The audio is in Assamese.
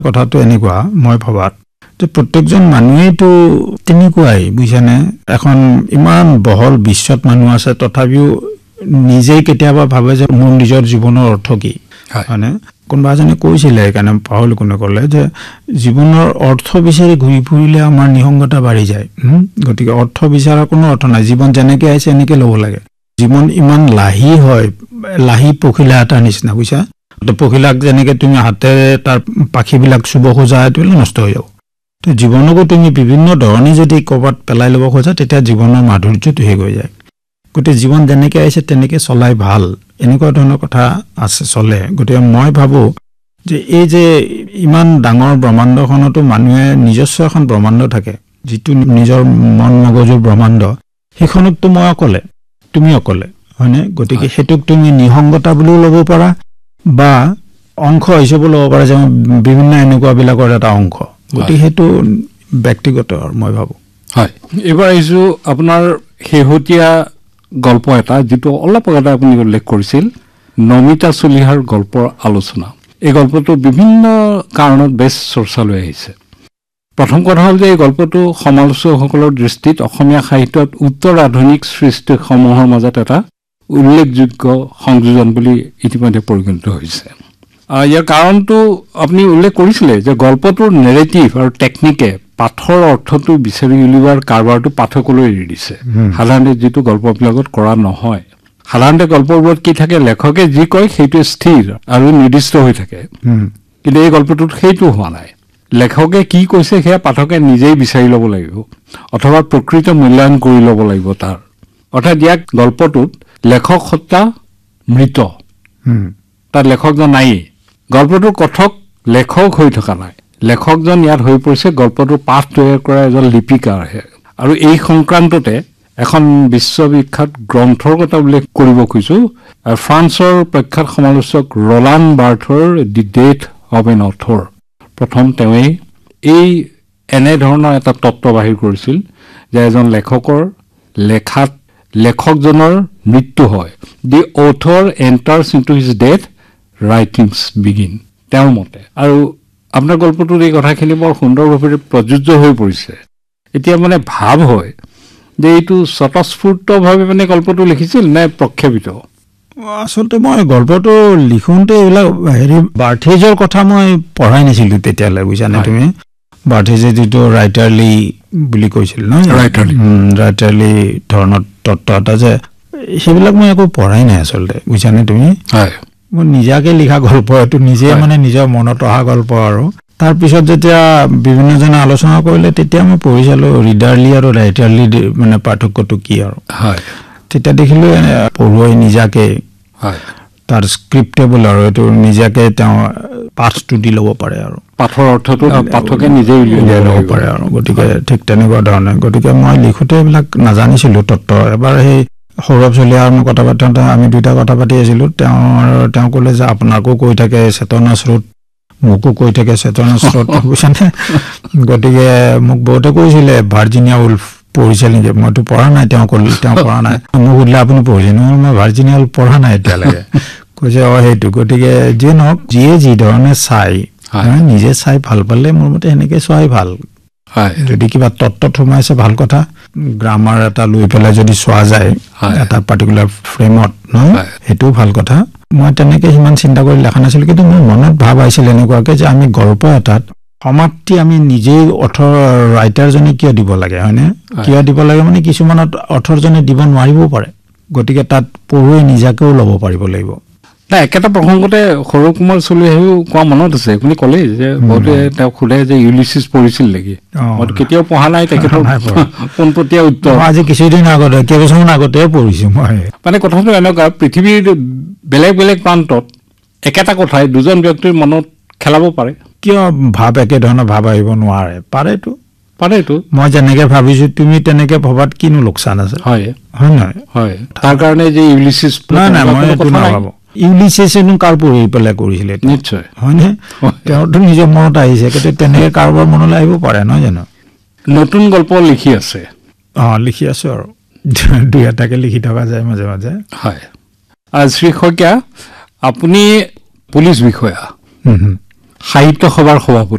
কথাটো এনেকুৱা মই ভাবাত যে প্ৰত্যেকজন মানুহেইটো তেনেকুৱাই বুজিছানে এখন ইমান বহল বিশ্বত মানুহ আছে তথাপিও নিজেই কেতিয়াবা ভাবে যে মোৰ নিজৰ জীৱনৰ অৰ্থ কি মানে কোনোবা এজনে কৈছিলে সেইকাৰণে পাহৰিলোঁ কোনে ক'লে যে জীৱনৰ অৰ্থ বিচাৰি ঘূৰি ফুৰিলে আমাৰ নিসংগতা বাঢ়ি যায় গতিকে অৰ্থ বিচাৰাৰ কোনো অৰ্থ নাই জীৱন যেনেকৈ আহিছে এনেকৈ ল'ব লাগে জীৱন ইমান লাহি হয় লাহি পখিলা এটাৰ নিচিনা বুজিছা পখিলাক যেনেকৈ তুমি হাতেৰে তাৰ পাখিবিলাক চুব খোজা এইটো নষ্ট হৈ যাব তো জীৱনকো তুমি বিভিন্ন ধৰণে যদি ক'ৰবাত পেলাই ল'ব খোজা তেতিয়া জীৱনৰ মাধুৰ্যটো শেষ হৈ যায় গতিকে জীৱন যেনেকৈ আহিছে তেনেকৈ চলাই ভাল এনেকুৱা ধৰণৰ কথা আছে চলে গতিকে মই ভাবোঁ যে এই যে ইমান ডাঙৰ ব্ৰহ্মাণ্ডখনতো মানুহে নিজস্ব এখন ব্ৰহ্মাণ্ড থাকে যিটো নিজৰ মন মগজুৰ ব্ৰহ্মাণ্ড সেইখনততো মই অকলে তুমি অকলে হয়নে গতিকে সেইটোক তুমি নিসংগতা বুলিও ল'ব পাৰা বা অংশ হিচাপে ল'ব পাৰা যে বিভিন্ন এনেকুৱাবিলাকৰ এটা অংশ গতিকে সেইটো ব্যক্তিগত আৰু মই ভাবোঁ হয় এইবাৰ আহিছোঁ আপোনাৰ শেহতীয়া গল্প এটা যিটো অলপ আগতে আপুনি উল্লেখ কৰিছিল নমিতা চলিহাৰ গল্পৰ আলোচনা এই গল্পটো বিভিন্ন কাৰণত বেছ চৰ্চালৈ আহিছে প্ৰথম কথা হ'ল যে এই গল্পটো সমালোচকসকলৰ দৃষ্টিত অসমীয়া সাহিত্যত উত্তৰ আধুনিক সৃষ্টিসমূহৰ মাজত এটা উল্লেখযোগ্য সংযোজন বুলি ইতিমধ্যে পৰিগণিত হৈছে ইয়াৰ কাৰণটো আপুনি উল্লেখ কৰিছিলে যে গল্পটোৰ নেৰেটিভ আৰু টেকনিকে পাঠৰ অৰ্থটো বিচাৰি উলিওৱাৰ কাৰবাৰটো পাঠকলৈ এৰি দিছে সাধাৰণতে যিটো গল্পবিলাকত কৰা নহয় সাধাৰণতে গল্পবোৰত কি থাকে লেখকে যি কয় সেইটো স্থিৰ আৰু নিৰ্দিষ্ট হৈ থাকে কিন্তু এই গল্পটোত সেইটো হোৱা নাই লেখকে কি কৈছে সেয়া পাঠকে নিজেই বিচাৰি ল'ব লাগিব অথবা প্ৰকৃত মূল্যায়ন কৰি ল'ব লাগিব তাৰ অৰ্থাৎ ইয়াক গল্পটোত লেখক সত্তা মৃত তাত লেখকজন নায়েই গল্পটোৰ কথক লেখক হৈ থকা নাই লেখকজন ইয়াত হৈ পৰিছে গল্পটোৰ পাঠ তৈয়াৰ কৰা এজন লিপিকাৰহে আৰু এই সংক্ৰান্ততে এখন বিশ্ববিখ্যাত গ্ৰন্থৰ কথা উল্লেখ কৰিব খোজোঁ ফ্ৰান্সৰ প্ৰখ্যাত সমালোচক ৰলাণ্ড বাৰ্থৰ দি ডেথ অৱ এন অথৰ প্ৰথম তেওঁৱেই এই এনেধৰণৰ এটা তত্ত্ব বাহিৰ কৰিছিল যে এজন লেখকৰ লেখাত লেখকজনৰ মৃত্যু হয় দি author এণ্টাৰ্ছ into his death writings begin তেওঁৰ মতে আৰু আপোনাৰ গল্পটোত এই কথাখিনি বৰ সুন্দৰভাৱে প্ৰযোজ্য হৈ পৰিছে এতিয়া মানে ভাৱ হয় যে এইটো স্বতঃস্ফূৰ্তভাৱে মানে গল্পটো লিখিছিল নে প্ৰক্ষেপিত আচলতে মই গল্পটো লিখোঁতে এইবিলাক বাৰ্থেজৰ কথা মই পঢ়াই নাছিলোঁ তেতিয়ালৈ বুজিছানে তুমি বাৰ্থেজে যিটো ৰাইটাৰলি বুলি কৈছিল ন ৰাইটাৰলি ধৰণৰ তত্ত্ব এটা যে সেইবিলাক মই একো পঢ়াই নাই আচলতে বুজিছানে তুমি মই নিজাকে লিখা গল্প এইটো নিজে মানে নিজৰ মনত অহা গল্প আৰু তাৰপিছত যেতিয়া বিভিন্নজনে আলোচনা কৰিলে তেতিয়া মই পঢ়ি চালোঁ ৰিডাৰলি আৰু ৰাইটাৰলি মানে পাৰ্থক্যটো কি আৰু তেতিয়া দেখিলোঁ পঢ়ুৱৈ নিজাকে তাৰ স্ক্ৰিপ্টেবল আৰু এইটো নিজাকে তেওঁ পাঠটো দি ল'ব পাৰে আৰু পাঠৰ অৰ্থটো পাঠকে নিজে উলিয়াই ল'ব পাৰে আৰু গতিকে ঠিক তেনেকুৱা ধৰণে গতিকে মই লিখোঁতে এইবিলাক নাজানিছিলোঁ তত্ত্ব এবাৰ সেই সৌৰভ চলিহাৰ মই কথা পাতি আমি দুইটা কথা পাতি আছিলোঁ তেওঁ ক'লে যে আপোনাকো কৈ থাকে চেতনা স্ৰোত মোকো কৈ থাকে চেতনা স্ৰোত বুজিছানে গতিকে মোক বহুতে কৈছিলে ভাৰ্জিনিয়া উল্ফ পঢ়িছিল নেকি মইতো পঢ়া নাই তেওঁ ক'লে তেওঁ পঢ়া নাই মোক সুধিলে আপুনি পঢ়িছে নহয় মই ভাৰ্জিনিয়া উল্ফ পঢ়া নাই এতিয়ালৈকে কৈছে সেইটো গতিকে যিয়ে নহওক যিয়ে যি ধৰণে চাই নিজে চাই ভাল পালে মোৰ মতে সেনেকৈ চোৱাই ভাল যদি কিবা তত্ত্বত সোমাইছে ভাল কথা গ্ৰামাৰ এটা লৈ পেলাই যদি চোৱা যায় এটা পাৰ্টিকুলাৰ ফ্ৰেমত নহয় সেইটোও ভাল কথা মই তেনেকৈ সিমান চিন্তা কৰি লেখা নাছিলোঁ কিন্তু মোৰ মনত ভাৱ আহিছিল এনেকুৱাকৈ যে আমি গল্প এটাত সমাপ্তি আমি নিজেই অথৰ ৰাইটাৰজনে কিয় দিব লাগে হয়নে কিয় দিব লাগে মানে কিছুমানত অথৰজনে দিব নোৱাৰিবও পাৰে গতিকে তাত পঢ়ুৱৈ নিজাকেও ল'ব পাৰিব লাগিব নাই একেটা প্ৰসংগতে সৌৰভ কুমাৰ চলিহাইও কোৱা মনত আছে আপুনি ক'লেই যে বহুতে তেওঁক সোধে যে ইউলিচিছ পঢ়িছিল নেকি মইতো কেতিয়াও পঢ়া নাই তেখেতৰ পোনপটীয়া উত্তৰ আজি কিছুদিন আগতে কেইবছৰমান আগতে পঢ়িছোঁ মই মানে কথাটো এনেকুৱা পৃথিৱীৰ বেলেগ বেলেগ প্ৰান্তত একেটা কথাই দুজন ব্যক্তিৰ মনত খেলাব পাৰে কিয় ভাৱ একেধৰণৰ ভাৱ আহিব নোৱাৰে পাৰেতো মই যেনেকৈ ভাবিছোঁ তুমি তেনেকৈ ভবাত কিনো লোকচান আছে হয় নহয় হয় তাৰ কাৰণে যে ইউলিচিছ নাই মই এইটো নাভাবোঁ ইউলিচিছেনো কাৰ পঢ়ি পেলাই কৰিছিলে নিশ্চয় হয়নে তেওঁতো নিজৰ মনত আহিছে কিন্তু তেনেকৈ কাৰোবাৰ মনলৈ আহিব পাৰে নহয় জানো নতুন গল্প লিখি আছে লিখি আছোঁ আৰু দুই এটাকে লিখি থকা যায় মাজে মাজে হয় শ্ৰী শইকীয়া আপুনি পুলিচ বিষয়া সাহিত্য সভাৰ সভাপতি